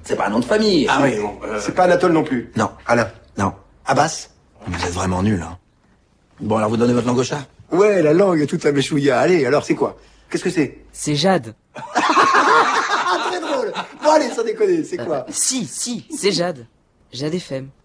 C'est pas un nom de famille. Ah oui, bon. C'est pas Anatole non plus. Non. Alain. Non. Abbas. Vous êtes vraiment nuls, hein. Bon, alors vous donnez votre langue au chat. Ouais, la langue, toute la méchouilla. Allez, alors c'est quoi? Qu'est-ce que c'est? C'est Jade. Ah, très drôle. Bon allez, sans déconner, c'est quoi? Si, c'est Jade. Jade FM.